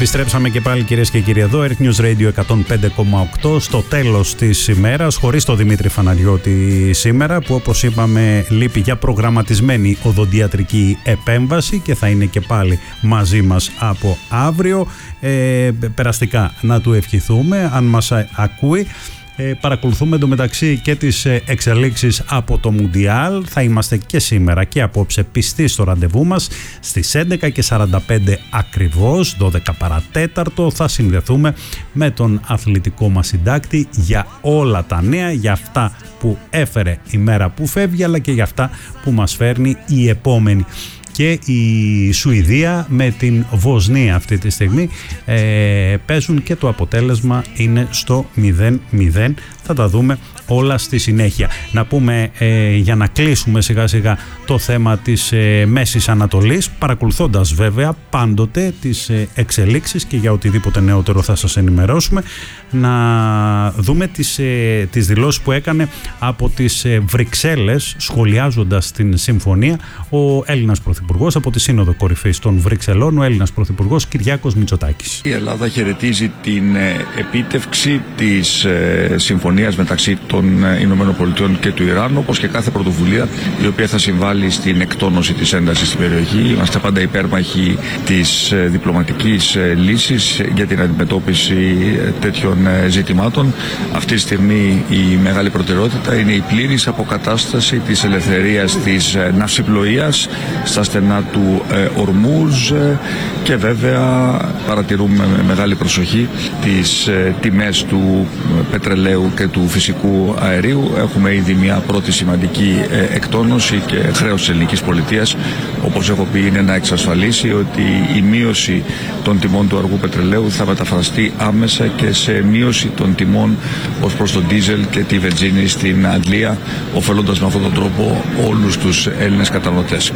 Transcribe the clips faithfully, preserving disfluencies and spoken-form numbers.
Επιστρέψαμε και πάλι, κυρίες και κύριοι, εδώ Earth News Radio εκατόν πέντε κόμμα οκτώ, στο τέλος της ημέρας, χωρίς τον Δημήτρη Φαναριώτη σήμερα, που όπως είπαμε λείπει για προγραμματισμένη οδοντιατρική επέμβαση και θα είναι και πάλι μαζί μας από αύριο. Ε, περαστικά να του ευχηθούμε αν μας ακούει. Ε, παρακολουθούμε εντωμεταξύ και τις εξελίξεις από το Μουντιάλ. Θα είμαστε και σήμερα και απόψε πιστοί στο ραντεβού μας στις έντεκα και σαράντα πέντε ακριβώς, δώδεκα παρατέταρτο. Θα συνδεθούμε με τον αθλητικό μας συντάκτη για όλα τα νέα, για αυτά που έφερε η μέρα που φεύγει, αλλά και για αυτά που μας φέρνει η επόμενη. Και η Σουηδία με την Βοσνία αυτή τη στιγμή ε, παίζουν και το αποτέλεσμα είναι στο μηδέν μηδέν. Θα τα δούμε όλα στη συνέχεια. Να πούμε ε, για να κλείσουμε σιγά σιγά το θέμα της ε, Μέσης Ανατολής, παρακολουθώντας βέβαια πάντοτε τις ε, εξελίξεις και για οτιδήποτε νεότερο θα σας ενημερώσουμε, να δούμε τις, ε, τις δηλώσεις που έκανε από τις ε, Βρυξέλλες, σχολιάζοντας την συμφωνία, ο Έλληνας Πρωθυπουργός από τη Σύνοδο Κορυφής των Βρυξελών, ο Έλληνας Πρωθυπουργός Κυριάκος Μητσοτάκης. Η Ελλάδα χαιρετίζει την ε, επίτευξη της ε, συμφωνίας μεταξύ των Ηνωμένων Πολιτειών και του Ιράν, όπως και κάθε πρωτοβουλία η οποία θα συμβάλλει στην εκτόνωση της έντασης στην περιοχή. Είμαστε πάντα υπέρμαχοι της διπλωματικής λύσης για την αντιμετώπιση τέτοιων ζητημάτων. Αυτή τη στιγμή η μεγάλη προτεραιότητα είναι η πλήρης αποκατάσταση της ελευθερίας της ναυσιπλοείας στα στενά του Ορμούζ και βέβαια παρατηρούμε με μεγάλη προσοχή τις τιμές του πετρελαίου και του φυσικού αερίου. Έχουμε ήδη μια πρώτη σημαντική εκτόνωση και χρέος της ελληνικής πολιτείας, όπως έχω πει, είναι να εξασφαλίσει ότι η μείωση των τιμών του αργού πετρελαίου θα μεταφραστεί άμεσα και σε μείωση των τιμών ως προς τον ντίζελ και τη βενζίνη στην Αγγλία, ωφελώντας με αυτόν τον τρόπο όλους τους Έλληνες καταναλωτές.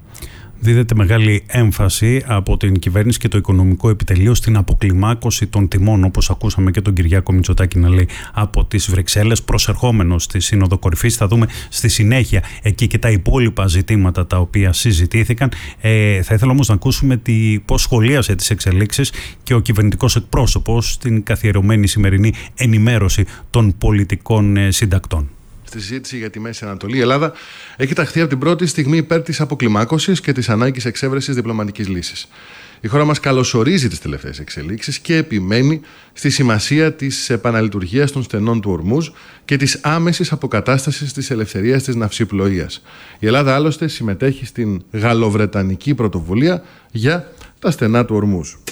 Δίδεται μεγάλη έμφαση από την κυβέρνηση και το οικονομικό επιτελείο στην αποκλιμάκωση των τιμών, όπως ακούσαμε και τον Κυριάκο Μητσοτάκη να λέει από τις Βρυξέλλες, προσερχόμενος στη Σύνοδο Κορυφής. Θα δούμε στη συνέχεια εκεί και τα υπόλοιπα ζητήματα τα οποία συζητήθηκαν. Ε, θα ήθελα όμως να ακούσουμε τι, πώς σχολίασε τις εξελίξεις και ο κυβερνητικός εκπρόσωπος στην καθιερωμένη σημερινή ενημέρωση των πολιτικών ε, συντακτών. Στη συζήτηση για τη Μέση Ανατολή, η Ελλάδα έχει ταχθεί από την πρώτη στιγμή υπέρ της αποκλιμάκωσης και της ανάγκης εξέβρεσης διπλωματικής λύσης. Η χώρα μας καλωσορίζει τις τελευταίες εξελίξεις και επιμένει στη σημασία της επαναλειτουργίας των στενών του Ορμούζ και της άμεσης αποκατάστασης της ελευθερίας της ναυσιπλοείας. Η Ελλάδα άλλωστε συμμετέχει στην γαλλοβρετανική πρωτοβουλία για τα στενά του Ορμούζ.